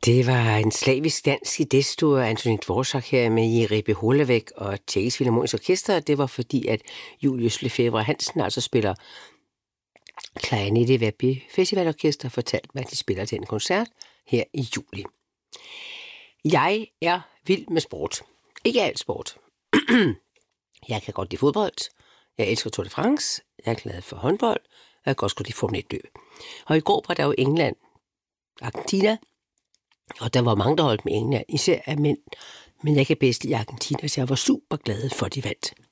Det var en slavisk dans i D-stur af Antonín Dvořák her med Jiří Beholavek og Tjekkis Filharmoniske Orkester. Det var fordi, at Julius Lefebvre Hansen altså spiller klarinet i Verbi Festivalorkester, fortalte mig, at de spiller til en koncert her i juli. Jeg er vild med sport. Ikke alt sport. Jeg kan godt lide fodbold. Jeg elsker Tour de France. Jeg er glad for håndbold. Og jeg kan også godt lide Formel 1-løb. Og i går var der jo England, Argentina, og der var mange, der holdt med England, især af mænd. Men jeg kan bedst lide Argentina, så jeg var super glad for, at de vandt.